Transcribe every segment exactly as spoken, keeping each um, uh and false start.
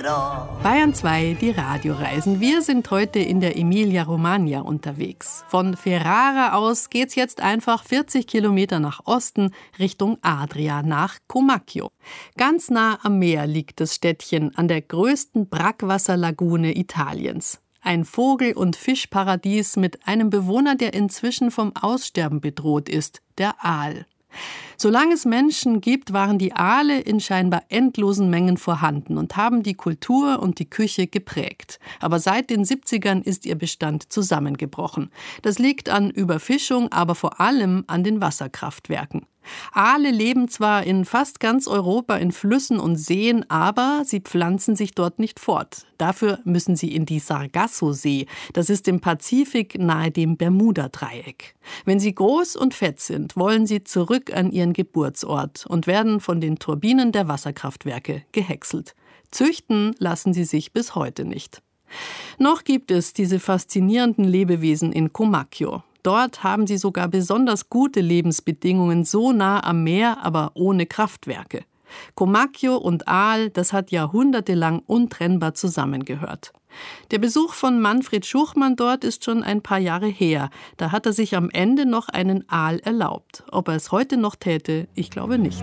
Bayern zwei, die Radioreisen. Wir sind heute in der Emilia-Romagna unterwegs. Von Ferrara aus geht's jetzt einfach vierzig Kilometer nach Osten Richtung Adria nach Comacchio. Ganz nah am Meer liegt das Städtchen an der größten Brackwasserlagune Italiens. Ein Vogel- und Fischparadies mit einem Bewohner, der inzwischen vom Aussterben bedroht ist, der Aal. Solange es Menschen gibt, waren die Aale in scheinbar endlosen Mengen vorhanden und haben die Kultur und die Küche geprägt. Aber seit den siebzigern ist ihr Bestand zusammengebrochen. Das liegt an Überfischung, aber vor allem an den Wasserkraftwerken. Aale leben zwar in fast ganz Europa in Flüssen und Seen, aber sie pflanzen sich dort nicht fort. Dafür müssen sie in die Sargasso-See. Das ist im Pazifik nahe dem Bermuda-Dreieck. Wenn sie groß und fett sind, wollen sie zurück an ihren Geburtsort und werden von den Turbinen der Wasserkraftwerke gehäckselt. Züchten lassen sie sich bis heute nicht. Noch gibt es diese faszinierenden Lebewesen in Comacchio. Dort haben sie sogar besonders gute Lebensbedingungen, so nah am Meer, aber ohne Kraftwerke. Comacchio und Aal, das hat jahrhundertelang untrennbar zusammengehört. Der Besuch von Manfred Schuchmann dort ist schon ein paar Jahre her. Da hat er sich am Ende noch einen Aal erlaubt. Ob er es heute noch täte, ich glaube nicht.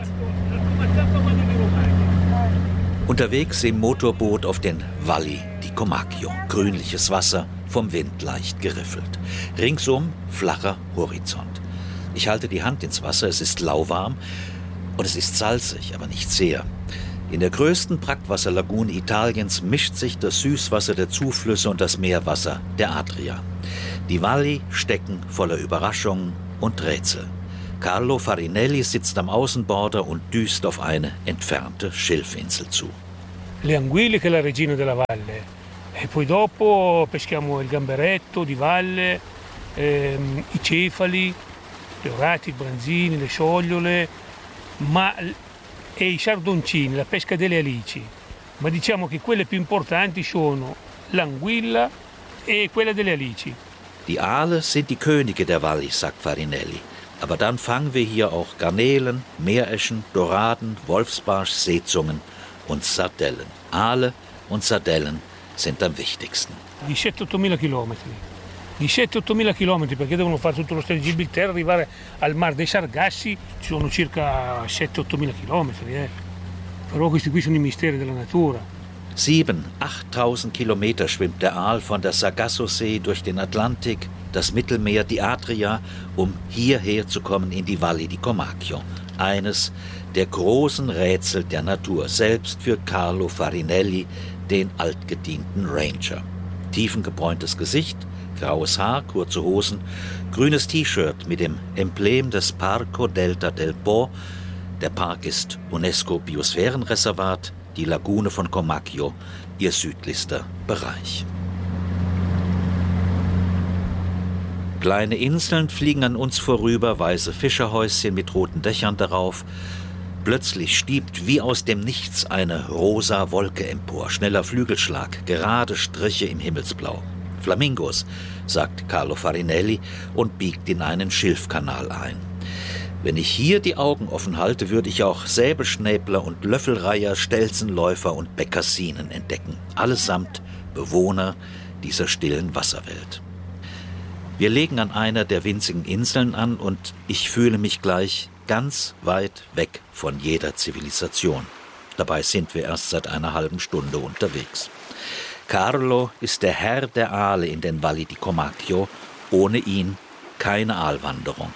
Unterwegs im Motorboot auf den Valli di Comacchio. Grünliches Wasser, vom Wind leicht geriffelt. Ringsum flacher Horizont. Ich halte die Hand ins Wasser, es ist lauwarm und es ist salzig, aber nicht sehr. In der größten Brackwasserlagune Italiens mischt sich das Süßwasser der Zuflüsse und das Meerwasser der Adria. Die Valli stecken voller Überraschungen und Rätsel. Carlo Farinelli sitzt am Außenborder und düst auf eine entfernte Schilfinsel zu. Le anguille che è la regina della valle. E poi dopo peschiamo il gamberetto di valle, ehm, i cefali, le orati, i branzini, le sciogliole, ma e i sardoncini, la pesca delle alici. Ma diciamo che quelle più importanti sono l'anguilla e quella delle alici. Die Aale sind die Könige der Valli, sagt Farinelli. Aber dann fangen wir hier auch Garnelen, Meereschen, Doraden, Wolfsbarsch, Seezungen und Sardellen. Aale und Sardellen sind am wichtigsten. diciassette ottomila chilometri. diciassette ottomila chilometri perché devono fare tutto lo Stretto di Gibilterra, arrivare al Mar dei Sargassi, ci sono circa sette ottomila chilometri. Eh. Però questi qui sono i misteri della natura. Sieben, achttausend Kilometer schwimmt der Aal von der Sargasso-See durch den Atlantik, das Mittelmeer, die Adria, um hierher zu kommen in die Valli di Comacchio. Eines der großen Rätsel der Natur, selbst für Carlo Farinelli, den altgedienten Ranger. Tiefengebräuntes Gesicht, graues Haar, kurze Hosen, grünes T-Shirt mit dem Emblem des Parco Delta del Po. Der Park ist UNESCO-Biosphärenreservat, die Lagune von Comacchio, ihr südlichster Bereich. Kleine Inseln fliegen an uns vorüber, weiße Fischerhäuschen mit roten Dächern darauf. Plötzlich stiebt wie aus dem Nichts eine rosa Wolke empor. Schneller Flügelschlag, gerade Striche im Himmelsblau. Flamingos, sagt Carlo Farinelli und biegt in einen Schilfkanal ein. Wenn ich hier die Augen offen halte, würde ich auch Säbelschnäbler und Löffelreiher, Stelzenläufer und Bekassinen entdecken. Allesamt Bewohner dieser stillen Wasserwelt. Wir legen an einer der winzigen Inseln an und ich fühle mich gleich ganz weit weg von jeder Zivilisation. Dabei sind wir erst seit einer halben Stunde unterwegs. Carlo ist der Herr der Aale in den Valli di Comacchio. Ohne ihn keine Aalwanderung.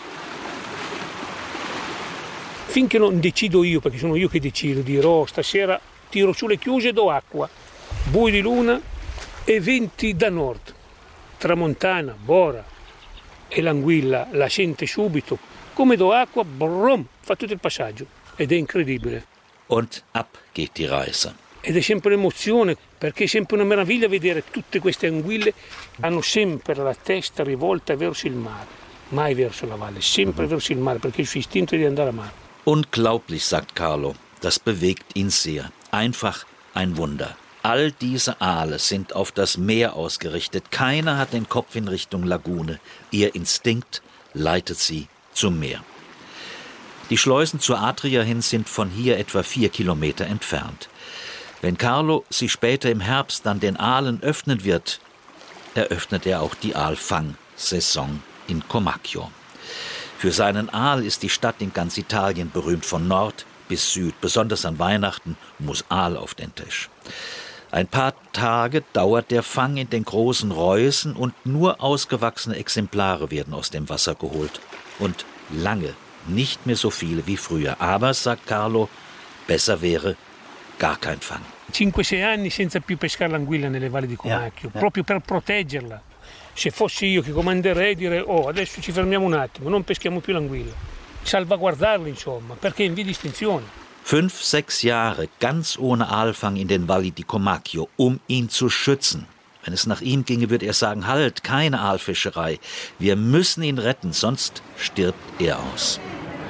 Finché non decido io, perché sono io che decido, dirò stasera tiro sulle chiuse e do acqua, bui di luna e venti da nord, tramontana, bora e l'anguilla la sente subito, come do acqua, brum, fa tutto il passaggio ed è incredibile. Und ab geht die Reise. Ed è sempre emozione, perché è sempre una meraviglia vedere tutte queste anguille, hanno sempre la testa rivolta verso il mare, mai verso la valle, sempre mhm. verso il mare, perché il suo istinto è di andare a mare. Unglaublich, sagt Carlo. Das bewegt ihn sehr. Einfach ein Wunder. All diese Aale sind auf das Meer ausgerichtet. Keiner hat den Kopf in Richtung Lagune. Ihr Instinkt leitet sie zum Meer. Die Schleusen zur Adria hin sind von hier etwa vier Kilometer entfernt. Wenn Carlo sie später im Herbst dann den Aalen öffnen wird, eröffnet er auch die Aalfang-Saison in Comacchio. Für seinen Aal ist die Stadt in ganz Italien berühmt, von Nord bis Süd. Besonders an Weihnachten muss Aal auf den Tisch. Ein paar Tage dauert der Fang in den großen Reusen und nur ausgewachsene Exemplare werden aus dem Wasser geholt. Und lange nicht mehr so viele wie früher. Aber, sagt Carlo, besser wäre gar kein Fang. cinque sei anni senza più pescare l'anguilla nelle valli di Comacchio, ja, ja. proprio per proteggerla. Se fossi io che comanderei, direi, oh, adesso ci fermiamo un attimo, non peschiamo più l'anguilla. Salvaguardarla, insomma, perché è in via di estinzione. Fünf, sechs Jahre ganz ohne Aalfang in den Valli di Comacchio, um ihn zu schützen. Wenn es nach ihm ginge, würde er sagen, halt, keine Aalfischerei. Wir müssen ihn retten, sonst stirbt er aus.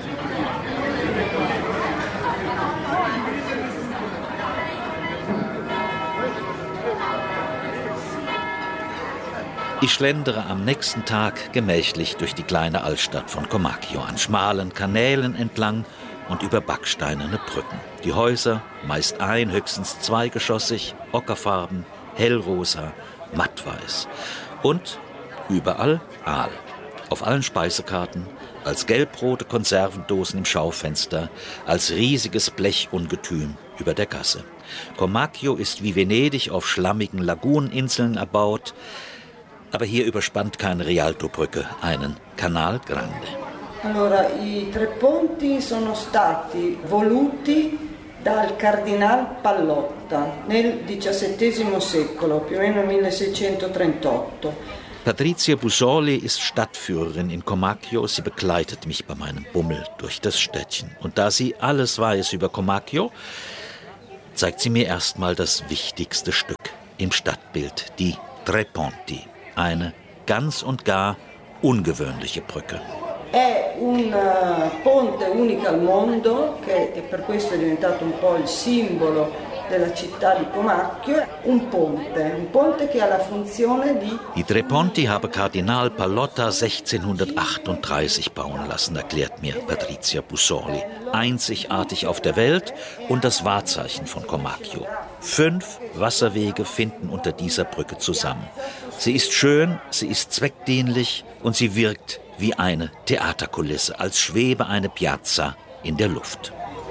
Ich schlendere am nächsten Tag gemächlich durch die kleine Altstadt von Comacchio, an schmalen Kanälen entlang und über backsteinerne Brücken. Die Häuser, meist ein-, höchstens zweigeschossig, ockerfarben, hellrosa, mattweiß. Und überall Aal. Auf allen Speisekarten, als gelbrote Konservendosen im Schaufenster, als riesiges Blechungetüm über der Gasse. Comacchio ist wie Venedig auf schlammigen Laguneninseln erbaut, aber hier überspannt keine Rialtobrücke einen Canal Grande. Allora, i tre ponti sono stati voluti dal Cardinal Pallotta nel diciassettesimo secolo, più o meno milleseicentotrentuotto. Patrizia Busoli ist Stadtführerin in Comacchio. Sie begleitet mich bei meinem Bummel durch das Städtchen. Und da sie alles weiß über Comacchio, zeigt sie mir erstmal das wichtigste Stück im Stadtbild, die Tre Ponti. Eine ganz und gar ungewöhnliche Brücke. È un ponte unico al mondo, che per questo è diventato un po' il simbolo della città di Comacchio. Un ponte, un ponte che ha la funzione di... Die Tre Ponti habe Kardinal Pallotta sechzehnhundertachtunddreißig bauen lassen, erklärt mir Patrizia Busoli. Einzigartig auf der Welt und das Wahrzeichen von Comacchio. Fünf Wasserwege finden unter dieser Brücke zusammen. Sie ist schön, sie ist zweckdienlich und sie wirkt wie eine Theaterkulisse, als schwebe eine Piazza in der Luft.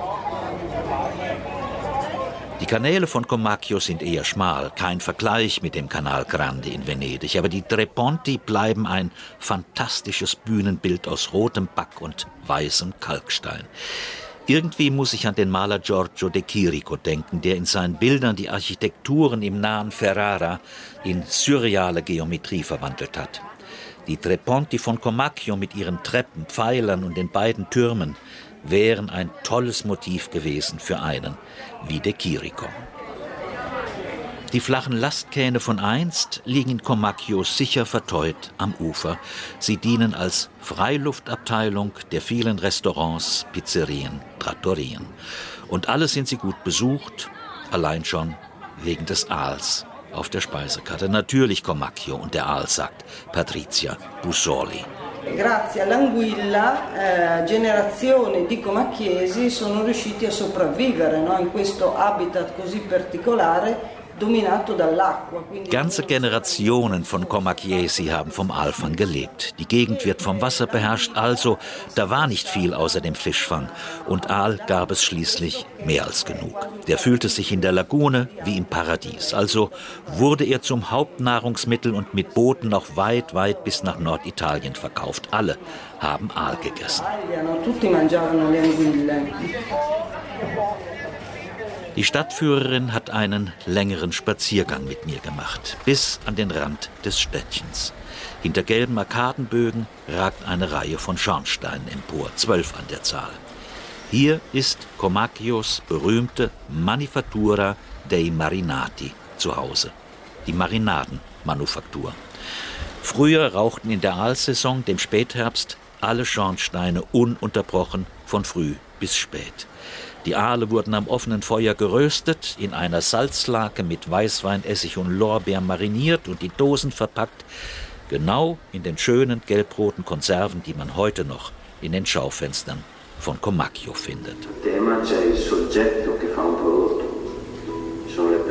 Die Kanäle von Comacchio sind eher schmal, kein Vergleich mit dem Canal Grande in Venedig, aber die Tre Ponti bleiben ein fantastisches Bühnenbild aus rotem Back und weißem Kalkstein. Irgendwie muss ich an den Maler Giorgio de Chirico denken, der in seinen Bildern die Architekturen im nahen Ferrara in surreale Geometrie verwandelt hat. Die Tre Ponti von Comacchio mit ihren Treppen, Pfeilern und den beiden Türmen wären ein tolles Motiv gewesen für einen wie de Chirico. Die flachen Lastkähne von einst liegen in Comacchio sicher verteut am Ufer. Sie dienen als Freiluftabteilung der vielen Restaurants, Pizzerien, Trattorien. Und alle sind sie gut besucht, allein schon wegen des Aals auf der Speisekarte. Natürlich Comacchio und der Aal, sagt Patrizia Busoli. Grazie all'anguilla, eh, generazioni di comacchiesi sono riusciti a sopravvivere, no? In questo habitat così particolare, dominato dall'acqua. Ganze Generationen von Comacchiesi haben vom Aalfang gelebt. Die Gegend wird vom Wasser beherrscht, also da war nicht viel außer dem Fischfang. Und Aal gab es schließlich mehr als genug. Der fühlte sich in der Lagune wie im Paradies. Also wurde er zum Hauptnahrungsmittel und mit Booten noch weit, weit bis nach Norditalien verkauft. Alle haben Aal gegessen. Tutti mangiavano le anguille. Die Stadtführerin hat einen längeren Spaziergang mit mir gemacht, bis an den Rand des Städtchens. Hinter gelben Arkadenbögen ragt eine Reihe von Schornsteinen empor, zwölf an der Zahl. Hier ist Comacchios berühmte Manifattura dei Marinati zu Hause, die Marinadenmanufaktur. Früher rauchten in der Aalsaison, dem Spätherbst, alle Schornsteine ununterbrochen von früh bis spät. Die Aale wurden am offenen Feuer geröstet, in einer Salzlake mit Weißwein, Essig und Lorbeer mariniert und die Dosen verpackt, genau in den schönen gelbroten Konserven, die man heute noch in den Schaufenstern von Comacchio findet.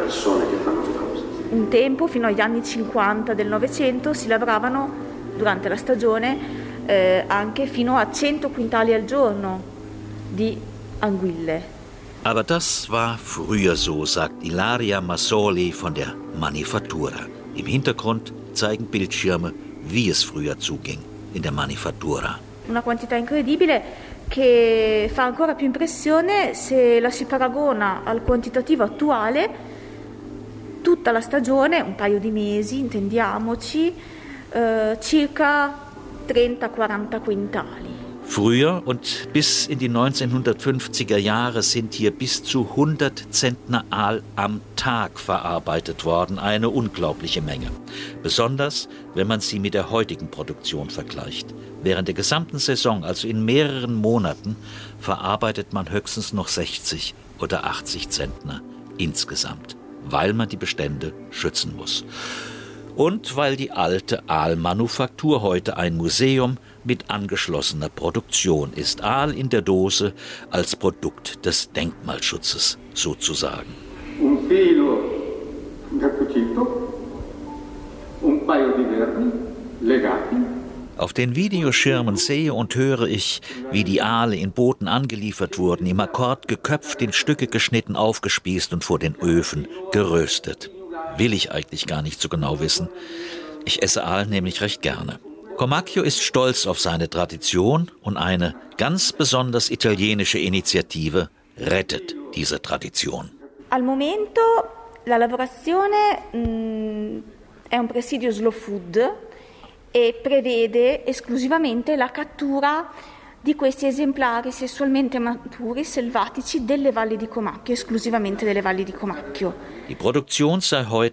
persone che fanno le cose. Un tempo, fino agli anni cinquanta del Novecento, si lavoravano durante la stagione eh, anche fino a cento quintali al giorno di anguille. Aber das war früher so, sagt Ilaria Massoli von der Manifattura. Im Hintergrund zeigen Bildschirme, wie es früher zuging in der Manifattura. Una quantità incredibile che fa ancora più impressione se la si paragona al quantitativo attuale. Tutta la stagione, un paio di mesi, intendiamoci, äh, circa trenta quaranta quintali. Früher und bis in die neunzehnhundertfünfziger Jahre sind hier bis zu hundert Zentner Aal am Tag verarbeitet worden. Eine unglaubliche Menge. Besonders, wenn man sie mit der heutigen Produktion vergleicht. Während der gesamten Saison, also in mehreren Monaten, verarbeitet man höchstens noch sechzig oder achtzig Zentner insgesamt, weil man die Bestände schützen muss. Und weil die alte Aalmanufaktur heute ein Museum mit angeschlossener Produktion ist. Aal in der Dose als Produkt des Denkmalschutzes sozusagen. Un filo da cucito, un paio di vermi legati. Auf den Videoschirmen sehe und höre ich, wie die Aale in Booten angeliefert wurden, im Akkord geköpft, in Stücke geschnitten, aufgespießt und vor den Öfen geröstet. Will ich eigentlich gar nicht so genau wissen. Ich esse Aal nämlich recht gerne. Comacchio ist stolz auf seine Tradition und eine ganz besonders italienische Initiative rettet diese Tradition. Al momento la lavorazione mh, è un presidio slow food e prevede esclusivamente la cattura di questi esemplari sessualmente maturi selvatici delle valli di Comacchio, esclusivamente delle valli di Comacchio. Die Produktion sei heute